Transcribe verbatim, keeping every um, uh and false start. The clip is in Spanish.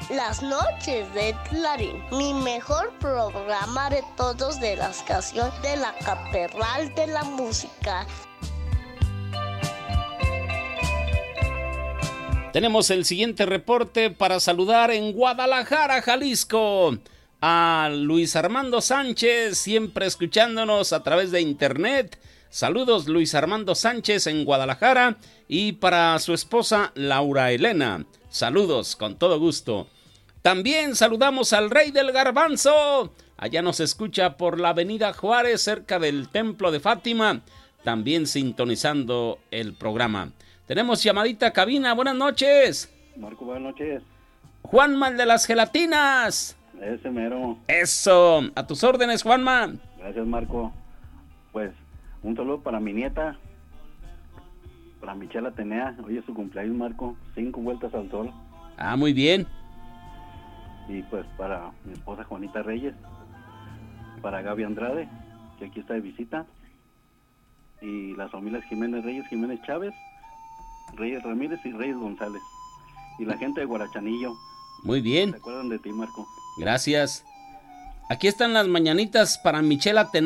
Las noches de Clarín, mi mejor programa de todos de la estación de la Catedral de la Música. Tenemos el siguiente reporte para saludar en Guadalajara, Jalisco, a Luis Armando Sánchez, siempre escuchándonos a través de internet. Saludos, Luis Armando Sánchez en Guadalajara, y para su esposa Laura Elena. Saludos, con todo gusto. También saludamos al Rey del Garbanzo. Allá nos escucha por la avenida Juárez, cerca del Templo de Fátima, también sintonizando el programa. Tenemos llamadita a cabina. Buenas noches. Marco, buenas noches. Juanma, el de las gelatinas. Ese mero. Eso, a tus órdenes, Juanma. Gracias, Marco. Pues, un saludo para mi nieta, para Michelle Atenea. Hoy es su cumpleaños, Marco. Cinco vueltas al sol. Ah, muy bien. Y pues para mi esposa Juanita Reyes, para Gaby Andrade, que aquí está de visita, y las familias Jiménez Reyes, Jiménez Chávez, Reyes Ramírez y Reyes González, y la gente de Guarachanillo. Muy bien. ¿Se acuerdan de ti, Marco? Gracias. Aquí están las mañanitas para Michelle Atenea.